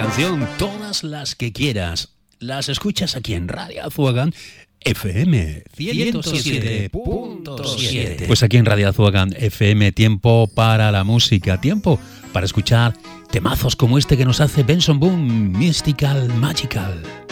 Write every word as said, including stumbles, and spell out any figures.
canción, todas las que quieras. Las escuchas aquí en Radio Azuagan F M ciento siete punto siete. Pues aquí en Radio Azuagan F M, tiempo para la música, tiempo para escuchar temazos como este que nos hace Benson Boone, Mystical Magical.